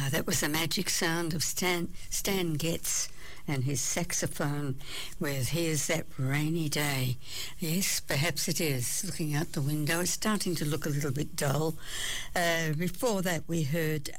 That was the magic sound of Stan Getz and his saxophone with Here's That Rainy Day. Yes, perhaps it is. Looking out the window, it's starting to look a little bit dull. Before that, we heard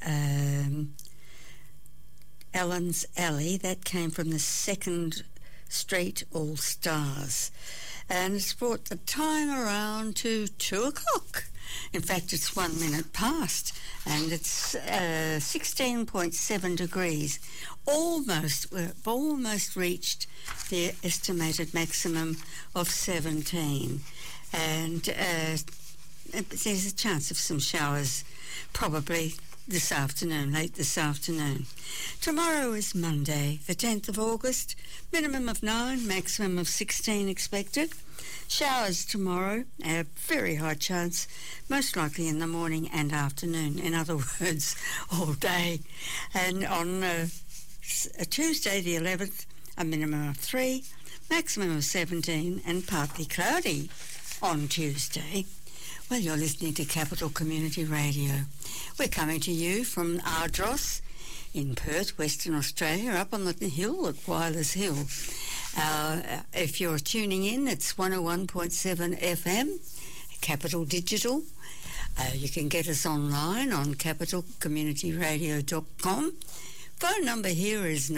Alan's Alley. That came from the Second Street All Stars. And it's brought the time around to 2 o'clock. In fact, it's 1 minute past, and it's 16.7 degrees. We've almost reached the estimated maximum of 17. And there's a chance of some showers probably this afternoon, late this afternoon. Tomorrow is Monday, the 10th of August. Minimum of 9, maximum of 16 expected. Showers tomorrow, a very high chance, most likely in the morning and afternoon. In other words, all day. And on Tuesday the 11th, a minimum of 3, maximum of 17, and partly cloudy on Tuesday. Well, you're listening to Capital Community Radio. We're coming to you from Ardross in Perth, Western Australia, up on the hill at Wyler's Hill. If you're tuning in, it's 101.7 FM, Capital Digital. You can get us online on capitalcommunityradio.com. Phone number here is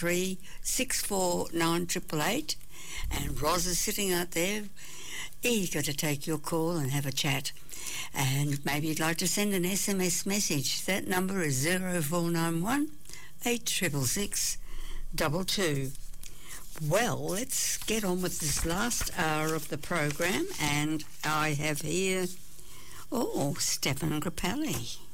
93649888, and Roz is sitting out there eager to take your call and have a chat. And maybe you'd like to send an SMS message. That number is 0491 866 22. Well, let's get on with this last hour of the program, and I have here, Stefan Grappelli.